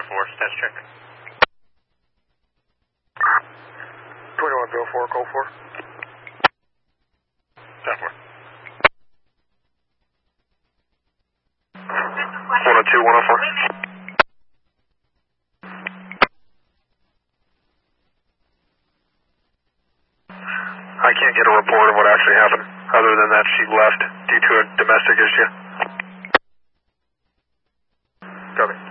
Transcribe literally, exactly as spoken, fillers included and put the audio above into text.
four, stats check. twenty-one Bill four, call four. ten four. one oh two, one oh four. I can't get a report of what actually happened, other than that she left due to a domestic issue. Copy.